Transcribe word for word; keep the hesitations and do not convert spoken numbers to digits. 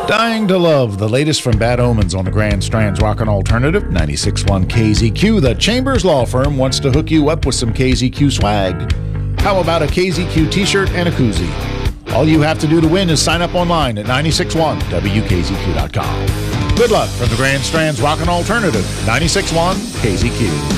Dying to love, the latest from Bad Omens on the Grand Strand's Rockin' Alternative, ninety-six point one K Z Q. The Chambers Law Firm wants to hook you up with some K Z Q swag. How about a K Z Q t-shirt and a koozie? All you have to do to win is sign up online at nine six one W K Z Q dot com. Good luck from the Grand Strand's Rockin' Alternative, ninety-six point one K Z Q.